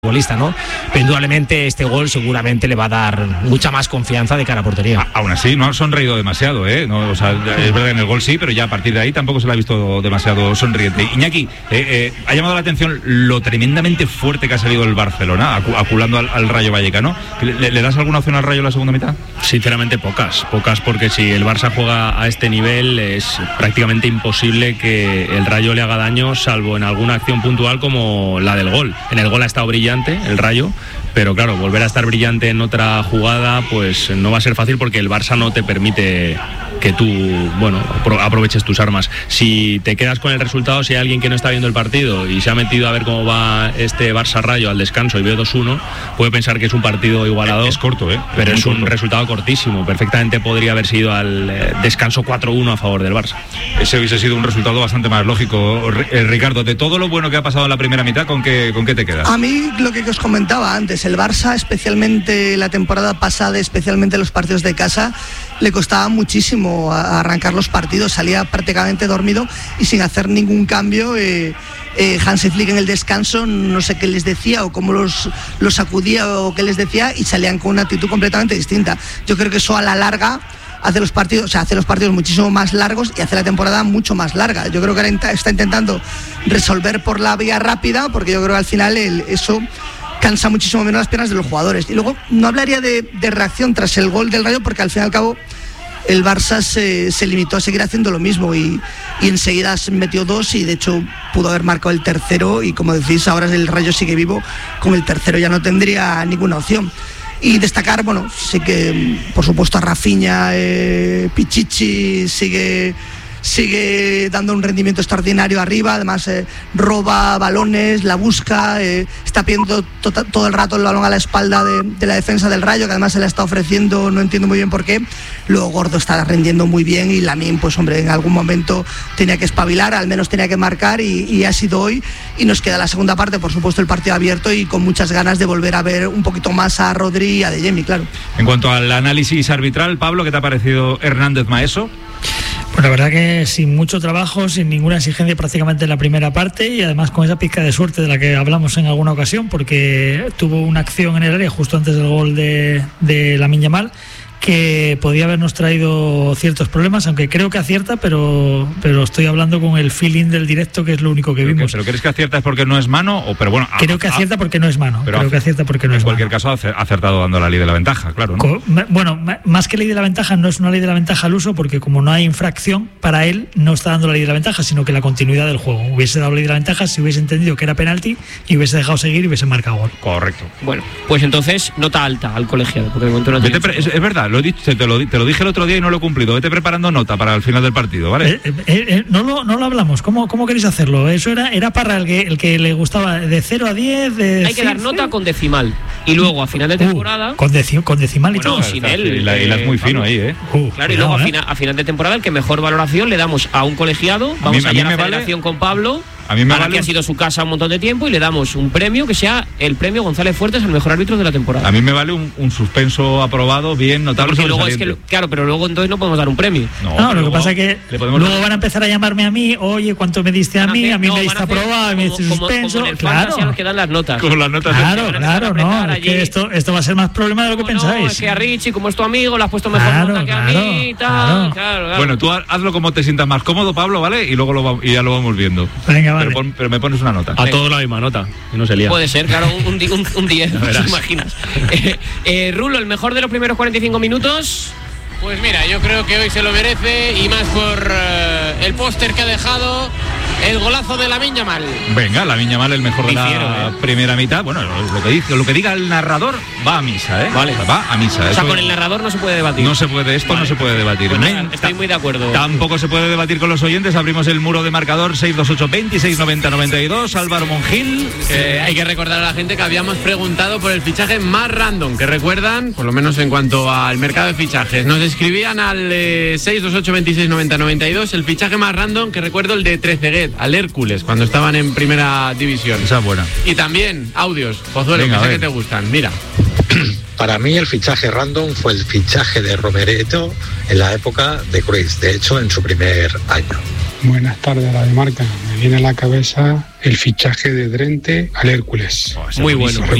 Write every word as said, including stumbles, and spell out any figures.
futbolista, ¿no? Pero indudablemente este gol seguramente le va a dar mucha más confianza de cara a portería. A, aún así, no ha sonreído demasiado, ¿eh? No, o sea, es verdad, en el gol sí, pero ya a partir de ahí tampoco se le ha visto demasiado sonriente. Iñaki, eh, eh, ha llamado la atención lo tremendamente fuerte que ha salido el Barcelona, acu- aculando al, al Rayo Vallecano. ¿Le, ¿Le das alguna opción al Rayo en la segunda mitad? Sinceramente pocas, pocas porque si el Barça juega a este nivel es prácticamente imposible que el Rayo le haga daño, salvo en alguna acción puntual como la del gol. En el gol ha estado brillante el Rayo, pero claro, volver a estar brillante en otra jugada pues no va a ser fácil porque el Barça no te permite que tú, bueno, aproveches tus armas. Si te quedas con el resultado, si hay alguien que no está viendo el partido y se ha metido a ver cómo va este Barça-Rayo al descanso y ve dos uno, puede pensar que es un partido igualado. Es corto, ¿eh? Pero es, es un corto. resultado cortísimo. Perfectamente podría haber sido al eh, descanso cuatro uno a favor del Barça. Ese hubiese sido un resultado bastante más lógico. Eh, Ricardo, de todo lo bueno que ha pasado en la primera mitad, ¿con qué, con qué te quedas? A mí, lo que os comentaba antes, el Barça, especialmente la temporada pasada, especialmente los partidos de casa, le costaba muchísimo arrancar los partidos, salía prácticamente dormido y sin hacer ningún cambio. eh, eh, Hansi Flick en el descanso, no sé qué les decía o cómo los, los sacudía o qué les decía, y salían con una actitud completamente distinta. Yo creo que eso a la larga hace los partidos, o sea, hace los partidos muchísimo más largos y hace la temporada mucho más larga. Yo creo que ahora está intentando resolver por la vía rápida, porque yo creo que al final el, eso cansa muchísimo menos las piernas de los jugadores. Y luego no hablaría de, de reacción tras el gol del Rayo, porque al fin y al cabo el Barça se, se limitó a seguir haciendo lo mismo y, y enseguida se metió dos y de hecho pudo haber marcado el tercero, y como decís, ahora el Rayo sigue vivo, con el tercero ya no tendría ninguna opción. Y destacar, bueno, sí que por supuesto a Rafinha, eh, Pichichi sigue sigue dando un rendimiento extraordinario arriba, además eh, roba balones, la busca, eh, está pidiendo to- todo el rato el balón a la espalda de, de la defensa del Rayo, que además se la está ofreciendo, no entiendo muy bien por qué. Luego Gordo está rendiendo muy bien y Lamine, pues hombre, en algún momento tenía que espabilar, al menos tenía que marcar, y, y ha sido hoy, y nos queda la segunda parte, por supuesto el partido abierto y con muchas ganas de volver a ver un poquito más a Rodri y a De Jemi, claro. En cuanto al análisis arbitral, Pablo, ¿qué te ha parecido Hernández Maeso? Pues la verdad que sin mucho trabajo, sin ninguna exigencia prácticamente en la primera parte, y además con esa pizca de suerte de la que hablamos en alguna ocasión, porque tuvo una acción en el área justo antes del gol de, de Lamine Yamal que podía habernos traído ciertos problemas, aunque creo que acierta, pero pero estoy hablando con el feeling del directo, que es lo único que ¿Pero vimos. ¿Pero crees que acierta es porque no es mano? O, pero bueno, creo que acierta porque no es mano. Pero creo que acierta porque no es mano. En cualquier caso ha acertado dando la ley de la ventaja, claro, ¿no? Co- Bueno, más que ley de la ventaja, no es una ley de la ventaja al uso, porque como no hay infracción, para él no está dando la ley de la ventaja, sino que la continuidad del juego. Hubiese dado ley de la ventaja si hubiese entendido que era penalti y hubiese dejado seguir y hubiese marcado gol. Correcto. Bueno, pues entonces nota alta al colegiado, porque de momento no tiene... Pre- es, es verdad, lo he dicho, te lo, te lo dije el otro día y no lo he cumplido. Vete preparando nota para el final del partido, ¿vale? Eh, eh, eh, no, lo, no lo hablamos. ¿Cómo, cómo queréis hacerlo? Eso era, era para el que, el que le gustaba de cero a diez. De Hay que dar nota con decimal. Y luego a final de temporada... Uh, con, deci- con decimal y bueno, todo. sin Está, él. y la, y la es muy eh, fino ahí, ¿eh? Uh, Claro, y cuidado, luego a, eh. final, a final de temporada el que mejor valoración le damos a un colegiado. A mí- Vamos a a mí ir a me la vale- federación con Pablo, a mí me a la vale- que ha sido su casa un montón de tiempo, y le damos un premio que sea el premio González Fuertes al mejor árbitro de la temporada. A mí me vale un, un suspenso aprobado, bien notable. Porque luego es que, sobresaliente. claro, pero luego entonces no podemos dar un premio. No, No, pero lo que luego pasa es que le podemos luego dar- van a empezar a llamarme a mí, oye, ¿cuánto me diste a Van a mí? hacer- A mí no, me van diste a hacer aprobado, a mí me como- diste como- suspenso. como en el Claro, Fantasy a los que dan las notas. Con las notas de- claro, van a claro, empezar a no. apretar Es que allí. esto, esto va a ser más problema de lo que No, pensáis. No, es que a Richie, como es tu amigo, le has puesto mejor Claro, nota que a claro, mí, tal, claro. claro, claro. Bueno, tú ha- hazlo como te sientas más cómodo, Pablo, ¿vale? Y luego lo va- y ya lo vamos viendo. Venga, vale. Pero, pon- pero me pones una nota. A todos la misma nota y no se lía. Puede ser, claro, un, un, di- un, un diez, Ya ¿te verás. imaginas? Eh, eh, Rulo, el mejor de los primeros cuarenta y cinco minutos. Pues mira, yo creo que hoy se lo merece, y más por eh, el póster que ha dejado, el golazo de Lamine Yamal. Venga, la Viña Mal, el mejor de la Hicieron, ¿eh? primera mitad. Bueno, lo, lo que diga, lo que diga el narrador va a misa, ¿eh? Vale. Va a misa. O sea, Eso con el narrador no se puede debatir. no se puede, esto Vale. no se puede debatir. Pues No nada, hay- estoy muy de acuerdo. Tampoco se puede debatir con los oyentes. Abrimos el muro de marcador seis dos ocho veintiséis noventa noventa y dos. Álvaro Mongil. Eh, hay que recordar a la gente que habíamos preguntado por el fichaje más random, que recuerdan, por lo menos en cuanto al mercado de fichajes. Nos escribían al eh, seis dos ocho veintiséis noventa noventa y dos el fichaje más random, que recuerdo el de Trezeguet, al Hércules, cuando estaban en primera división. Esa es buena. Y también audios, Pozuelo, Venga, que a sé ver. que te gustan. Mira. Para mí el fichaje random fue el fichaje de Romereto en la época de Cruyff, de hecho en su primer año. Buenas tardes, Radio Marca. viene a la cabeza el fichaje de Drente al Hércules. Muy bueno.